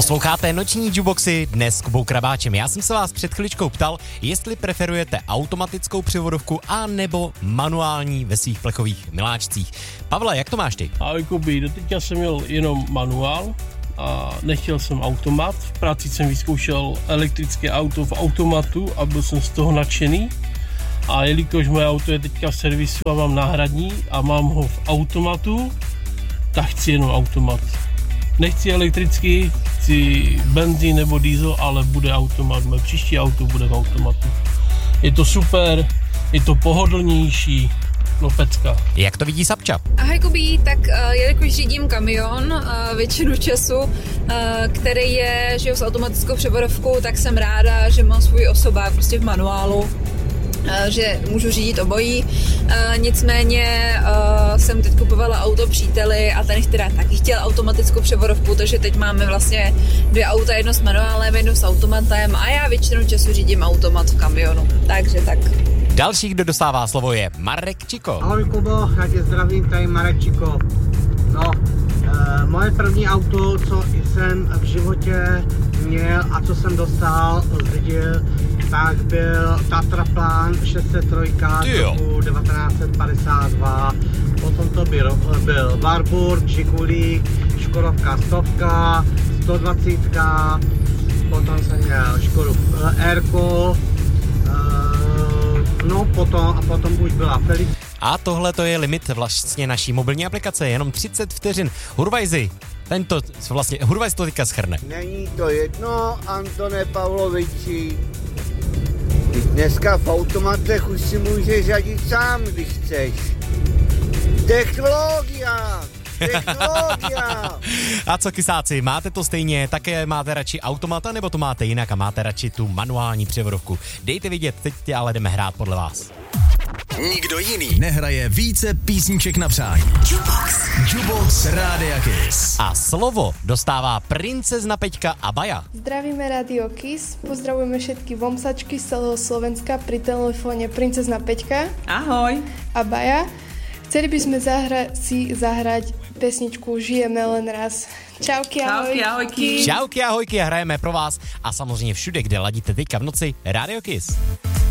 Posloucháte noční Juboxy dnes s Kubou Krabáčem. Já jsem se vás před chviličkou ptal, jestli preferujete automatickou převodovku a nebo manuální ve svých plechových miláčcích. Pavle, jak to máš ty? Ahoj Kubi, doteďka jsem měl jenom manuál a nechtěl jsem automat. V práci jsem vyzkoušel elektrické auto v automatu a byl jsem z toho nadšený. A jelikož moje auto je teďka v servisu a mám náhradní a mám ho v automatu, tak chci jenom automat. Nechci elektrický, chci benzín nebo diesel, ale bude automat. Moje příští auto bude v automatu. Je to super, je to pohodlnější, no pecka. Jak to vidí Sapča? Ahoj Kubí, tak jelikož řídím kamion většinu času, který je že s automatickou převodovkou, tak jsem ráda, že mám svůj osobák prostě v manuálu, že můžu řídit obojí. Nicméně jsem teď kupovala auto příteli a ten teda taky chtěl automatickou převodovku, takže teď máme vlastně 2 auta, jedno s manuálem, jedno s automatem a já většinu času řídím automat v kamionu. Takže tak. Další, kdo dostává slovo, je Marek Čiko. Ahoj Kubo, já tě zdravím, tady Marek Čiko. No, moje první auto, co jsem v životě měl a co jsem dostal, zdědil, tak byl Tatra Plan 603 roku 1952. Potom to byl Warburg, Žigulík, Škodovka 100, 120, potom jsem měl Škodu R-ko, no potom už byla Felix. A tohle to je limit vlastně naší mobilní aplikace, jenom 30 vteřin. Hurvajzi, Hurvajz to teďka shrne. Není to jedno, Antone Pavloviči. Dneska v automatech už si můžeš řadit sám, když chceš. Technologia! A co kysáci, máte to stejně, také máte radši automata, nebo to máte jinak a máte radši tu manuální převodovku? Dejte vidět, teď ale jdeme hrát podle vás. Nikdo jiný nehraje více písniček na přání. Jubox Rádia Kiss. A slovo dostává princezna Peťka a Baja. Zdravíme Radio Kiss, pozdravujeme všetky vomsačky z celého Slovenska, pri telefóne princezna Peťka. Ahoj. A Baja. Chceli by sme zahrať pesničku Žijeme len raz. Čauky, ahojky. Čauky, ahojky a hrajeme pro vás a samozřejmě všude, kde ladíte teďka v noci Radio Kiss.